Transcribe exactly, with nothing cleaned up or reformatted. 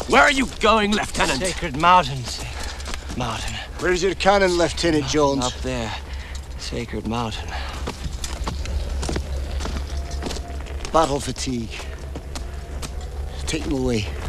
Where are you going, Lieutenant? Sacred Mountains, Mountain. Where's your cannon, Lieutenant Jones? Up there. Sacred Mountain. Battle fatigue. Take him away.